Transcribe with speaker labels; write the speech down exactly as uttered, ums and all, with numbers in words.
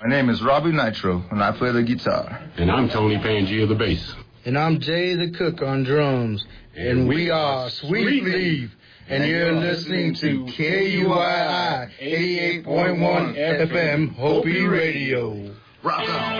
Speaker 1: My name is Robbie Nitro, and I play the guitar.
Speaker 2: And I'm Tony Pangea, the bass.
Speaker 3: And I'm Jay the Cook on drums. And, and we are Sweet Leaf. And you're listening to K U I I eighty-eight point one F M Hopi Radio.
Speaker 1: Rock on.